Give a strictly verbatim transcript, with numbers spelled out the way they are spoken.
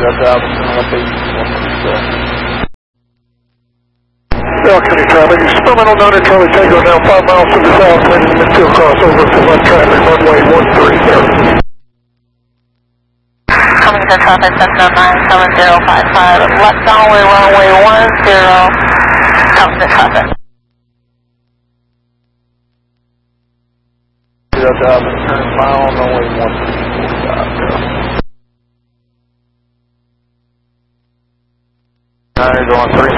Delta Alpha, Left eight one three seven. Balcony traffic, experimental nine at Charlie Tango now five miles to the south, landing midfield crossover for left traffic, runway one three zero. Coming to traffic, Cessna nine seven zero five five, left downway runway one zero, coming to traffic. Delta Alpha, turn mile, runway one three five. Nine is on three